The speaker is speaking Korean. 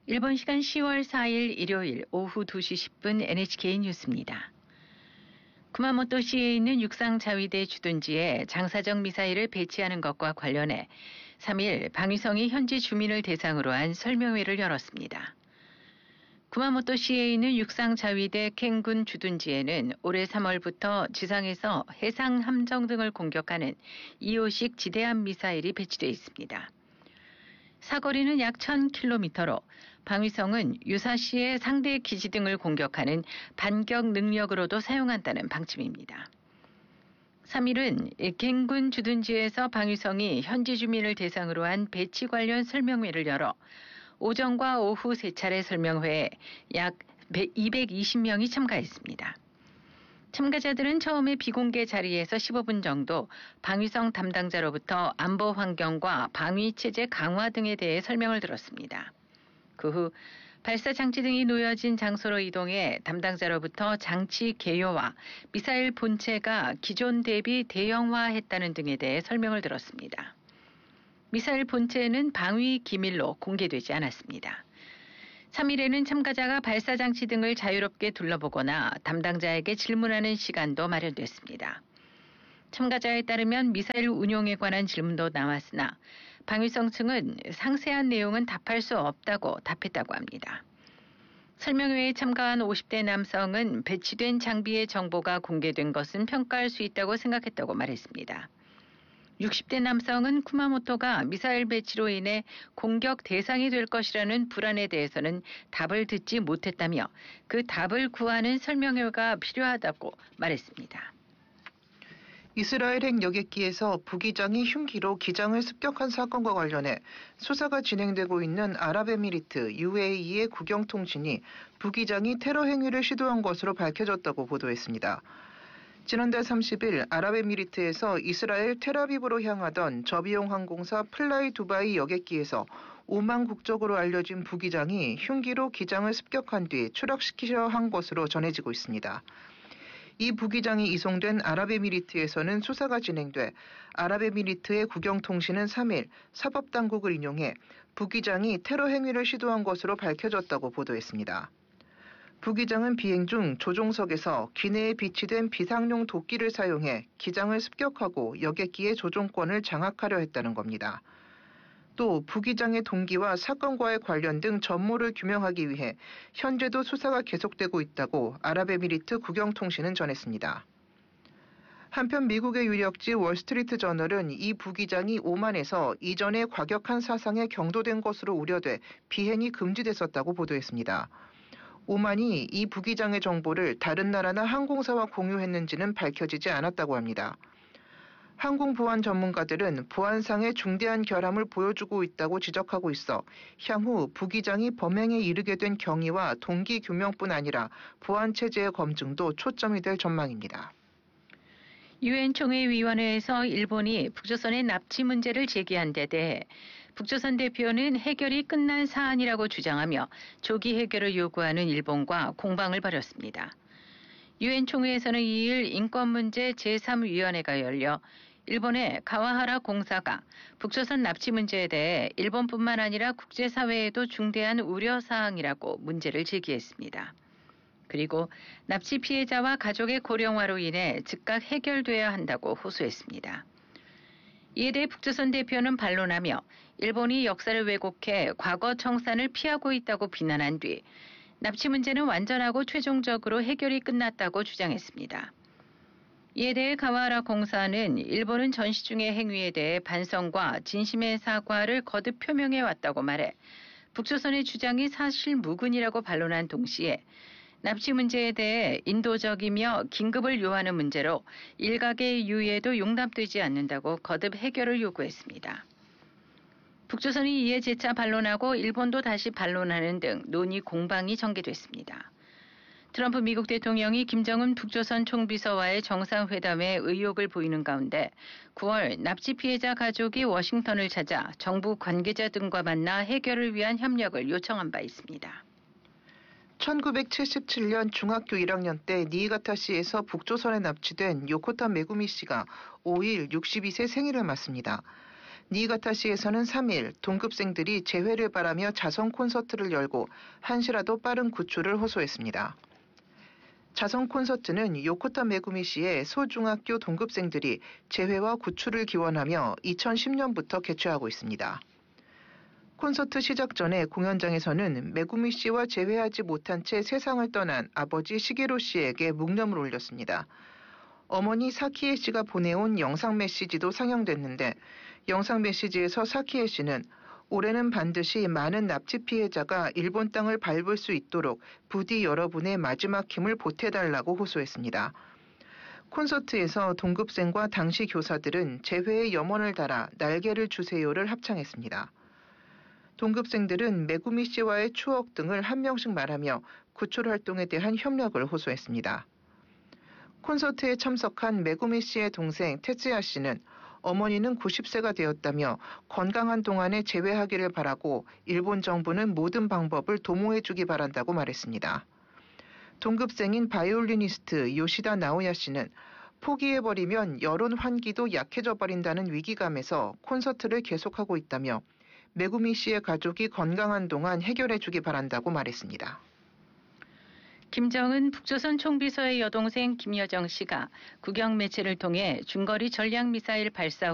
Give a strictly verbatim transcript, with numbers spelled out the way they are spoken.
일본 시간 시월 사일 일요일 오후 두 시 십 분 엔에이치케이 뉴스입니다. 쿠마모토시에 있는 육상 자위대 주둔지에 장사정 미사일을 배치하는 것과 관련해 삼 일 방위성이 현지 주민을 대상으로 한 설명회를 열었습니다. 쿠마모토시에 있는 육상 자위대 켄군 주둔지에는 올해 삼월부터 지상에서 해상 함정 등을 공격하는 이 호식 지대함 미사일이 배치되어 있습니다. 사거리는 약 천 킬로미터로 방위성은 유사시의 상대 기지 등을 공격하는 반격 능력으로도 사용한다는 방침입니다. 삼 일은 켄군 주둔지에서 방위성이 현지 주민을 대상으로 한 배치 관련 설명회를 열어 오전과 오후 세 차례 설명회에 약 이백이십 명이 참가했습니다. 참가자들은 처음에 비공개 자리에서 십오 분 정도 방위성 담당자로부터 안보 환경과 방위 체제 강화 등에 대해 설명을 들었습니다. 그 후 발사 장치 등이 놓여진 장소로 이동해 담당자로부터 장치 개요와 미사일 본체가 기존 대비 대형화했다는 등에 대해 설명을 들었습니다. 미사일 본체는 방위 기밀로 공개되지 않았습니다. 삼 일에는 참가자가 발사 장치 등을 자유롭게 둘러보거나 담당자에게 질문하는 시간도 마련됐습니다. 참가자에 따르면 미사일 운용에 관한 질문도 나왔으나 방위성 측은 상세한 내용은 답할 수 없다고 답했다고 합니다. 설명회에 참가한 오십 대 남성은 배치된 장비의 정보가 공개된 것은 평가할 수 있다고 생각했다고 말했습니다. 육십 대 남성은 쿠마모토가 미사일 배치로 인해 공격 대상이 될 것이라는 불안에 대해서는 답을 듣지 못했다며 그 답을 구하는 설명회가 필요하다고 말했습니다. 이스라엘 핵 여객기에서 부기장이 흉기로 기장을 습격한 사건과 관련해 수사가 진행되고 있는 아랍에미리트 유에이이의 국영통신이 부기장이 테러 행위를 시도한 것으로 밝혀졌다고 보도했습니다. 지난달 삼십 일 아랍에미리트에서 이스라엘 텔아비브로 향하던 저비용 항공사 플라이 두바이 여객기에서 오만 국적으로 알려진 부기장이 흉기로 기장을 습격한 뒤 추락시키려 한 것으로 전해지고 있습니다. 이 부기장이 이송된 아랍에미리트에서는 수사가 진행돼 아랍에미리트의 국영통신은 삼 일 사법당국을 인용해 부기장이 테러 행위를 시도한 것으로 밝혀졌다고 보도했습니다. 부기장은 비행 중 조종석에서 기내에 비치된 비상용 도끼를 사용해 기장을 습격하고 여객기의 조종권을 장악하려 했다는 겁니다. 또 부기장의 동기와 사건과의 관련 등 전모를 규명하기 위해 현재도 수사가 계속되고 있다고 아랍에미리트 국영통신은 전했습니다. 한편 미국의 유력지 월스트리트 저널은 이 부기장이 오만에서 이전에 과격한 사상에 경도된 것으로 우려돼 비행이 금지됐었다고 보도했습니다. 오만이 이 부기장의 정보를 다른 나라나 항공사와 공유했는지는 밝혀지지 않았다고 합니다. 항공보안 전문가들은 보안상의 중대한 결함을 보여주고 있다고 지적하고 있어 향후 부기장이 범행에 이르게 된 경위와 동기 규명뿐 아니라 보안 체제의 검증도 초점이 될 전망입니다. 유엔 총회위원회에서 일본이 북조선의 납치 문제를 제기한 데 대해 북조선 대표는 해결이 끝난 사안이라고 주장하며 조기 해결을 요구하는 일본과 공방을 벌였습니다. 유엔 총회에서는 이 일 인권문제 제삼 위원회가 열려 일본의 가와하라 공사가 북조선 납치 문제에 대해 일본뿐만 아니라 국제사회에도 중대한 우려사항이라고 문제를 제기했습니다. 그리고 납치 피해자와 가족의 고령화로 인해 즉각 해결돼야 한다고 호소했습니다. 이에 대해 북조선 대표는 반론하며 일본이 역사를 왜곡해 과거 청산을 피하고 있다고 비난한 뒤 납치 문제는 완전하고 최종적으로 해결이 끝났다고 주장했습니다. 이에 대해 가와하라 공사는 일본은 전시 중의 행위에 대해 반성과 진심의 사과를 거듭 표명해 왔다고 말해 북조선의 주장이 사실 무근이라고 반론한 동시에 납치 문제에 대해 인도적이며 긴급을 요하는 문제로 일각의 유해도 용납되지 않는다고 거듭 해결을 요구했습니다. 북조선이 이에 재차 반론하고 일본도 다시 반론하는 등 논의 공방이 전개됐습니다. 트럼프 미국 대통령이 김정은 북조선 총비서와의 정상회담에 의욕을 보이는 가운데 구월 납치 피해자 가족이 워싱턴을 찾아 정부 관계자 등과 만나 해결을 위한 협력을 요청한 바 있습니다. 천구백칠십칠 년 중학교 일 학년 때 니이가타시에서 북조선에 납치된 요코타 메구미 씨가 오 일 육십이 세 생일을 맞습니다. 니가타시에서는 삼 일 동급생들이 재회를 바라며 자선 콘서트를 열고 한시라도 빠른 구출을 호소했습니다. 자선 콘서트는 요코타 메구미시의 소중학교 동급생들이 재회와 구출을 기원하며 이천십 년부터 개최하고 있습니다. 콘서트 시작 전에 공연장에서는 메구미 씨와 재회하지 못한 채 세상을 떠난 아버지 시게로 씨에게 묵념을 올렸습니다. 어머니 사키에 씨가 보내온 영상 메시지도 상영됐는데 영상 메시지에서 사키에 씨는 올해는 반드시 많은 납치 피해자가 일본 땅을 밟을 수 있도록 부디 여러분의 마지막 힘을 보태달라고 호소했습니다. 콘서트에서 동급생과 당시 교사들은 재회의 염원을 달아 날개를 주세요를 합창했습니다. 동급생들은 메구미 씨와의 추억 등을 한 명씩 말하며 구출 활동에 대한 협력을 호소했습니다. 콘서트에 참석한 메구미 씨의 동생 테츠야 씨는 어머니는 구십 세가 되었다며 건강한 동안에 재회하기를 바라고 일본 정부는 모든 방법을 도모해주기 바란다고 말했습니다. 동급생인 바이올리니스트 요시다 나오야 씨는 포기해버리면 여론 환기도 약해져 버린다는 위기감에서 콘서트를 계속하고 있다며 메구미 씨의 가족이 건강한 동안 해결해주기 바란다고 말했습니다. 김정은 북조선 총비서의 여동생 김여정 씨가 국영 매체를 통해 중거리 전략미사일 발사